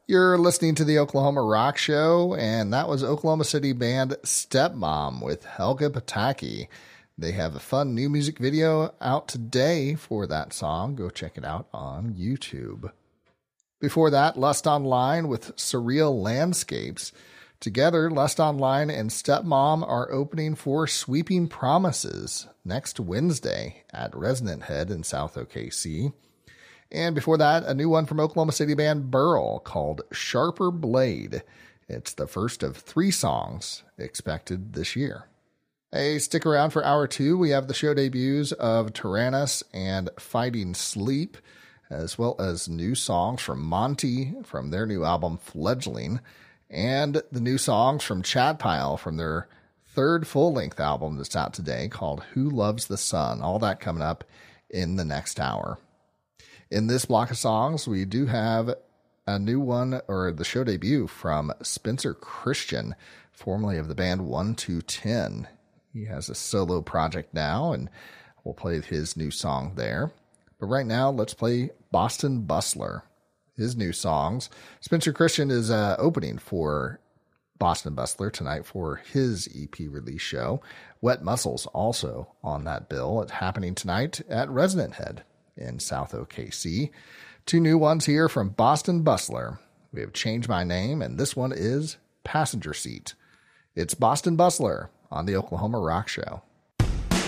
You're listening to the Oklahoma Rock Show, and that was Oklahoma City band Stepmom with Helga Pataki. They have a fun new music video out today for that song. Go check it out on YouTube. Before that, Lust Online with Surreal Landscapes. Together, Lust Online and Stepmom are opening for Sweeping Promises next Wednesday at Resonant Head in South OKC. And before that, a new one from Oklahoma City band Burl called Sharper Blade. It's the first of 3 songs expected this year. Hey, stick around for hour 2. We have the show debuts of Tyrannus and Fighting Sleep, as well as new songs from Monty from their new album Fledgling, and the new songs from Chadpile from their 3rd full-length album that's out today called Who Loves the Sun. All that coming up in the next hour. In this block of songs, we do have a new one, or the show debut from Spencer Christian, formerly of the band 1-2-10. He has a solo project now, and we'll play his new song there. But right now, let's play Boston Bustler, his new songs. Spencer Christian is opening for Boston Bustler tonight for his EP release show. Wet Muscles also on that bill. It's happening tonight at Resonant Head in South OKC. 2 new ones here from Boston Bustler. We have Change My Name, and this one is Passenger Seat. It's Boston Bustler on the Oklahoma Rock Show.